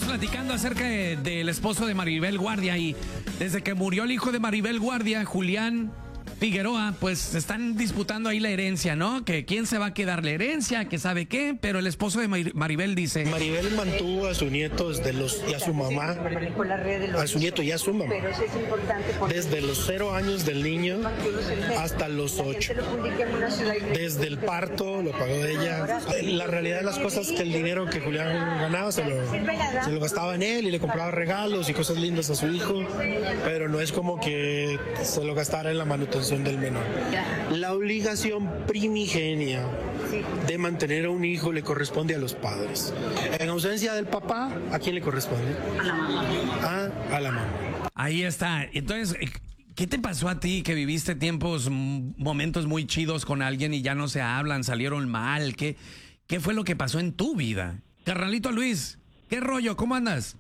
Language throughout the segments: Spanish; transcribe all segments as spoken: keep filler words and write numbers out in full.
platicando acerca de- del esposo de Maribel Guardia y desde que murió el hijo de Maribel Guardia, Julián Figueroa, pues están disputando ahí la herencia, ¿no? Que quién se va a quedar la herencia, que sabe qué, pero el esposo de Mar- Maribel dice... Maribel mantuvo a sus nietos de los, y a su mamá, a su nieto y a su mamá, desde los cero años del niño hasta los ocho. Desde el parto lo pagó ella. La realidad de las cosas es que el dinero que Julián ganaba se lo, se lo gastaba en él y le compraba regalos y cosas lindas a su hijo, pero no es como que se lo gastara en la manutención del menor. La obligación primigenia de mantener a un hijo le corresponde a los padres. En ausencia del papá, ¿a quién le corresponde? A la mamá. Ah, a la mamá. Ahí está. Entonces, ¿qué te pasó a ti que viviste tiempos, m- momentos muy chidos con alguien y ya no se hablan, salieron mal? ¿Qué, qué fue lo que pasó en tu vida? Carnalito Luis, ¿qué rollo? ¿Cómo andas?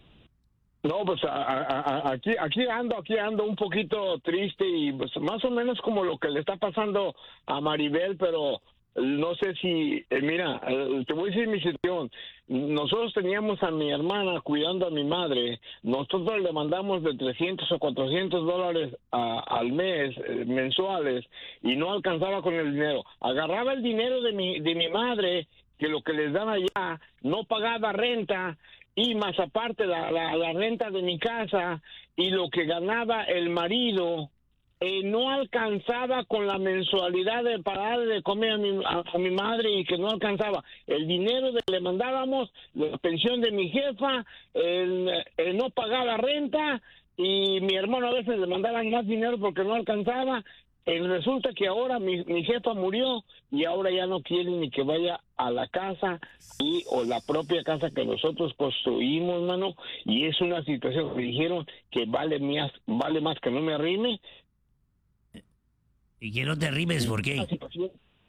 No, pues a- a- a- aquí aquí ando, aquí ando un poquito triste y pues más o menos como lo que le está pasando a Maribel, pero no sé si, eh, mira, eh, te voy a decir mi situación. Nosotros teníamos a mi hermana cuidando a mi madre. Nosotros le mandamos de trescientos o cuatrocientos dólares a- al mes, eh, mensuales, y no alcanzaba con el dinero. Agarraba el dinero de mi, de mi madre, que lo que les dan allá, no pagaba renta, y más aparte la, la, la renta de mi casa y lo que ganaba el marido, eh, no alcanzaba con la mensualidad de pagar de comer a mi, a, a mi madre, y que no alcanzaba el dinero que le mandábamos, la pensión de mi jefa, el, el no pagaba renta, y mi hermano a veces le mandaban más dinero porque no alcanzaba. Eh, resulta que ahora mi, mi jefa murió y ahora ya no quiere ni que vaya a la casa y o la propia casa que nosotros construimos, mano, y es una situación que me dijeron que vale más, vale más que no me arrime. Y que no te rimes, ¿por Una qué? situación,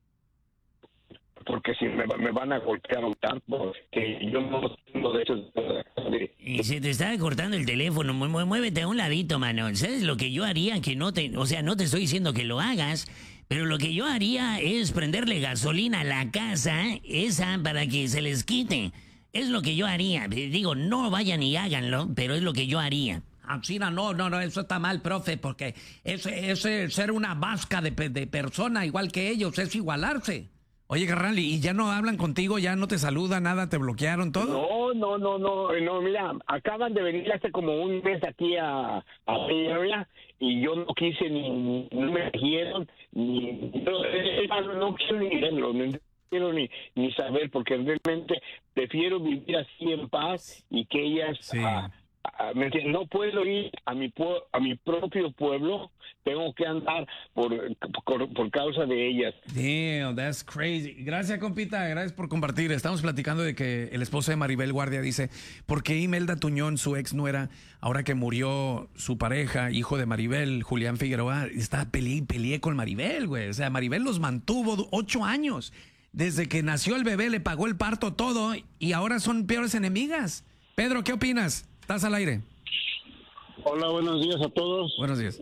porque si me, me van a golpear un tanto, que yo no tengo derechos de... Y se te está cortando el teléfono, mu- mu- muévete a un ladito, mano. ¿Sabes lo que yo haría? Que no te, o sea, no te estoy diciendo que lo hagas, pero lo que yo haría es prenderle gasolina a la casa, esa, para que se les quite. Es lo que yo haría. Digo, no vayan y háganlo, pero es lo que yo haría. China, no, no, no, eso está mal, profe, porque ese, ese ser una vasca de, pe- de persona igual que ellos es igualarse. Oye, carnal, ¿y ya no hablan contigo, ya no te saludan, nada, te bloquearon todo? No, no, no, no, no, mira, acaban de venir hace como un mes aquí a, a Bay Area y yo no quise ni, no me dijeron, ni, no, es más, no quiero ni verlo, no quiero ni, ni saber, porque realmente prefiero vivir así en paz y que ellas... Sí. ah, ah, ¿me entiendes? No puedo ir a mi pue- a mi propio pueblo, tengo que andar por, por, por causa de ellas. Damn, that's crazy. Gracias, compita, gracias por compartir. Estamos platicando de que el esposo de Maribel Guardia dice, ¿por qué Imelda Tuñón, su ex nuera, ahora que murió su pareja, hijo de Maribel, Julián Figueroa, está peleé y peleé con Maribel, güey? O sea, Maribel los mantuvo ocho años. Desde que nació el bebé le pagó el parto todo y ahora son peores enemigas. Pedro, ¿qué opinas? Estás al aire. Hola, buenos días a todos. Buenos días.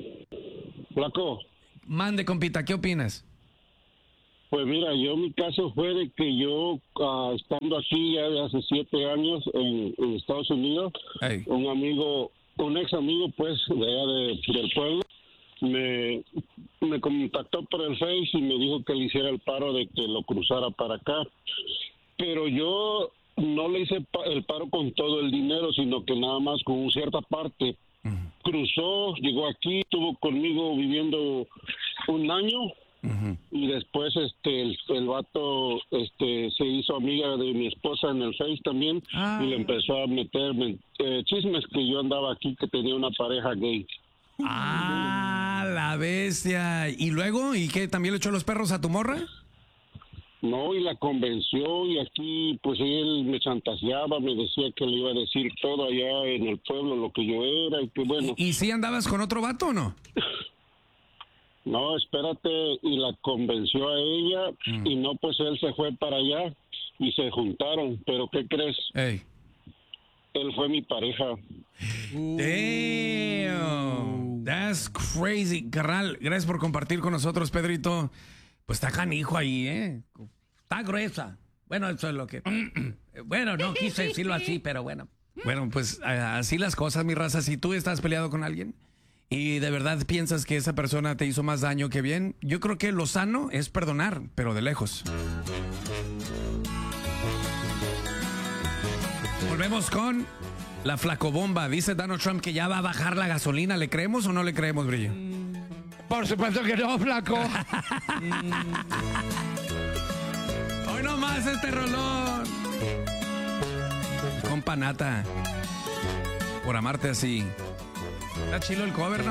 Flaco, Mande, compita, ¿qué opinas? pues mira, yo mi caso fue de que yo, ah, estando aquí ya de hace siete años en, en Estados Unidos, Hey. un amigo, un ex amigo pues de allá de- del pueblo, me, me contactó por el Face y me dijo que le hiciera el paro de que lo cruzara para acá. Pero yo no le hice pa- el paro con todo el dinero, sino que nada más con cierta parte. Cruzó, llegó aquí, estuvo conmigo viviendo un año y después este el, el vato este se hizo amiga de mi esposa en el Face también. Ah. Y le empezó a meter men- eh, chismes que yo andaba aquí, que tenía una pareja gay. Ah, la bestia. ¿Y luego? ¿Y qué? ¿También le echó los perros a tu morra? No, y la convenció, y aquí pues él me chantajeaba, me decía que le iba a decir todo allá en el pueblo lo que yo era, y que bueno, ¿Y si andabas con otro vato o no? no, espérate, y la convenció a ella, y no, pues él se fue para allá y se juntaron, pero ¿qué crees? Ey. Él fue mi pareja. Damn. That's crazy. Carnal, gracias por compartir con nosotros, Pedrito. Pues está canijo ahí, ¿eh? Está gruesa. Bueno, eso es lo que... Bueno, no quise decirlo así, pero bueno. Bueno, pues así las cosas, mi raza. Si tú estás peleado con alguien y de verdad piensas que esa persona te hizo más daño que bien, yo creo que lo sano es perdonar, pero de lejos. Volvemos con la flacobomba. Dice Donald Trump que ya va a bajar la gasolina. ¿Le creemos o no le creemos, Brillo? Por supuesto que no, flaco. Hoy no más este rolón. Compa Nata. Por amarte así. Está chilo el cover, ¿no?